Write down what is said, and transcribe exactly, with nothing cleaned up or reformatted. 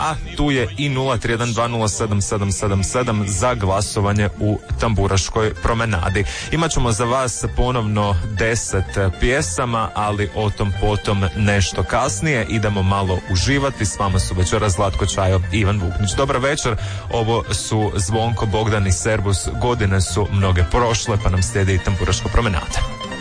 a tu je i nula tri jedan dva nula sedam sedam sedam sedam za glasovanje u Tamburaškoj promenadi. Imaćemo za vas ponovno deset pjesama, ali o tom potom nešto kasnije. Idemo malo uživati. S vama su večeras Zlatko Čajo i Ivan Vuknić. Dobar večer, ovo su Zvonko, Bogdan i Servus. Godine su mnoge prošle, pa nam slijedi i Tamburaška promenada.